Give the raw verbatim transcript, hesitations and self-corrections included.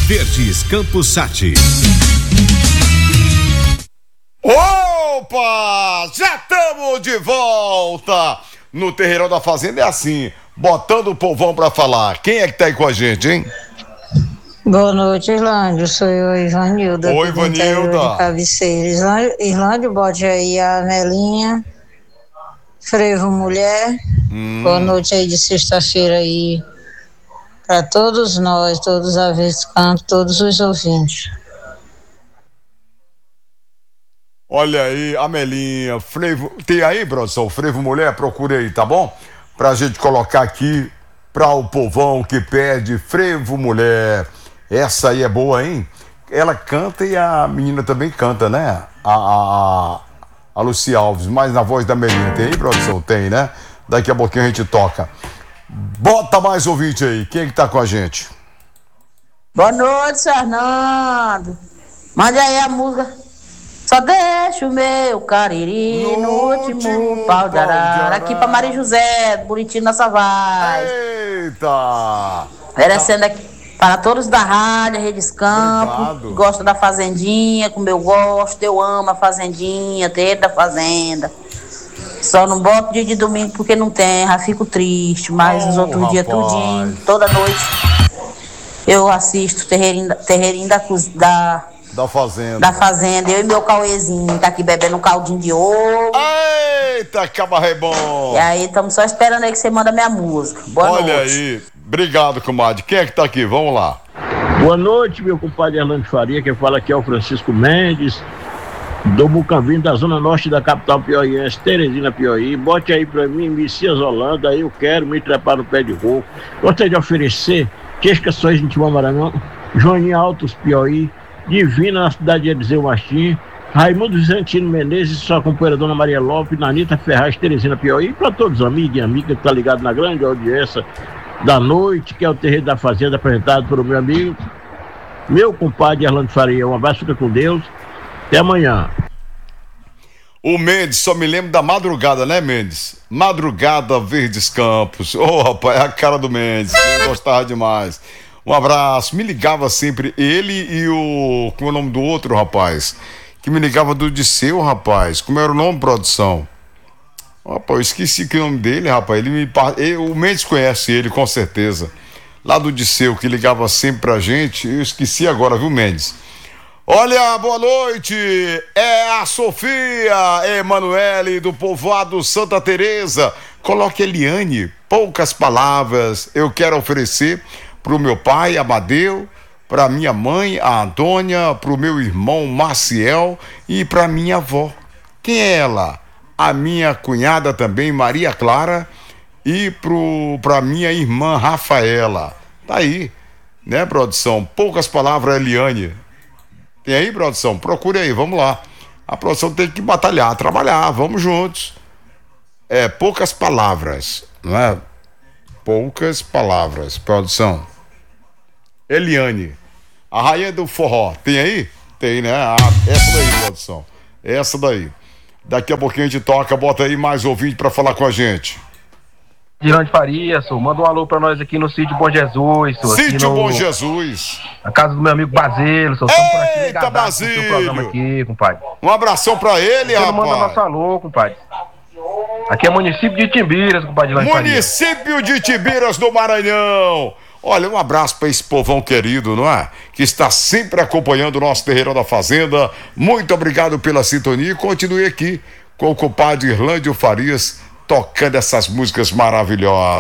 Verdes Campos Sati. Opa! Já estamos de volta! No Terreirão da Fazenda é assim, botando o povão pra falar. Quem é que tá aí com a gente, hein? Boa noite, Irlândio. Sou eu, Ivanilda. Oi, Ivanilda. De cabeceira. Irlândio, Irlândio, bote aí a Melinha. Frevo Mulher. Hum. Boa noite aí de sexta-feira aí. Pra todos nós, todos a vez canto, todos os ouvintes. Olha aí, a Melinha, Frevo. Tem aí, produção, Frevo Mulher? Procure aí, tá bom? Pra gente colocar aqui pra o povão que pede Frevo Mulher. Essa aí é boa, hein? Ela canta e a menina também canta, né? A, a, a Lucia Alves, mas na voz da Melinha. Tem aí, produção? Tem, né? Daqui a pouquinho a gente toca. Bota mais ouvinte aí. Quem é que tá com a gente? Boa noite, Fernando. Mande aí a música. Só deixa o meu cariri no, no último pau de arara. Aqui pra Maria José, bonitinho na Savaz. Eita! Oferecendo aqui para todos da rádio, Redes Campos, que gostam da Fazendinha, como eu gosto, eu amo a Fazendinha, terreiro da Fazenda. Só não boto dia de domingo porque não tem, já fico triste, mas oh, os outros dias tudinho, toda noite, eu assisto terreirinho, terreirinho da, da, da Fazenda. Da Fazenda, eu e meu Cauêzinho, tá aqui bebendo um caldinho de ovo. Eita, cabaré bom! E aí, estamos só esperando aí que você manda minha música. Boa Olha noite. aí, obrigado, comadre. Quem é que tá aqui? Vamos lá. Boa noite, meu compadre Erlândio Faria, quem fala aqui é o Francisco Mendes, do Bucambinho, da zona norte da capital piauiense, Teresina, Piauí. Bote aí pra mim, Messias Holanda, eu quero me trepar no pé de rouco. Gostaria de oferecer Queixas-Sois de Timão Maranhão, Joaninha Altos, Piauí, Divina, na cidade de Eliseu Martins, Raimundo Vicentino Menezes, sua companheira Dona Maria Lopes, Nanita Ferraz, Teresina, Piauí, para todos os amigos e amigas que tá ligado na grande audiência da noite, que é o Terreiro da Fazenda, apresentado pelo meu amigo, meu compadre Erlândio Faria. Um abraço, fica com Deus. Até amanhã. O Mendes, só me lembro da madrugada, né, Mendes? Madrugada Verdes Campos. Ô, oh, rapaz, é a cara do Mendes. Eu gostava demais. Um abraço. Me ligava sempre ele e o... Como é o nome do outro, rapaz? Que me ligava do Disseu, rapaz. Como era o nome, produção? Rapaz, eu esqueci que o nome dele, rapaz. Ele me... ele, o Mendes conhece ele, com certeza. Lá do Disseu, que ligava sempre pra gente. Eu esqueci agora, viu, Mendes? Olha, boa noite, é a Sofia Emanuele do povoado Santa Teresa. Coloque Eliane, poucas palavras eu quero oferecer pro meu pai, Amadeu, pra minha mãe, a Antônia, pro meu irmão Maciel e pra minha avó. Quem é ela? A minha cunhada também, Maria Clara, e pro, pra minha irmã Rafaela. Tá aí, né, produção? Poucas palavras, Eliane. Tem aí, produção? Procure aí, vamos lá. A produção tem que batalhar, trabalhar, vamos juntos. É, poucas palavras, não é? Poucas palavras, produção. Eliane, a rainha do forró, tem aí? Tem, né? Ah, essa daí, produção. Essa daí. Daqui a pouquinho a gente toca, bota aí mais ouvinte pra falar com a gente. Dirante Faria, senhor, manda um alô pra nós aqui no Sítio Bom Jesus, senhor. Sítio no... Bom Jesus. A casa do meu amigo Basílio, senhor. Estamos por aqui Eita, Basílio. No programa aqui, compadre. Um abração pra ele, Você rapaz. manda nosso alô, compadre. Aqui é município de Timbiras, compadre. Município de Timbiras do Maranhão. Olha, um abraço para esse povão querido, não é? Que está sempre acompanhando o nosso Terreirão da Fazenda. Muito obrigado pela sintonia e continue aqui com o compadre Irlândio Farias tocando essas músicas maravilhosas.